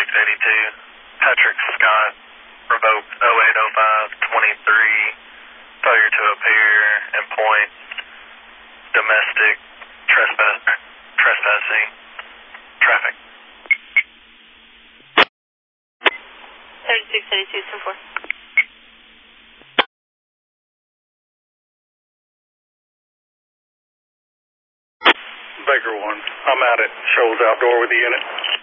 Patrick Scott, revoked 0805-23, failure to appear and point, domestic trespassing, traffic. 3682, 10-4. Baker 1, I'm out at Shoals Outdoor with the unit.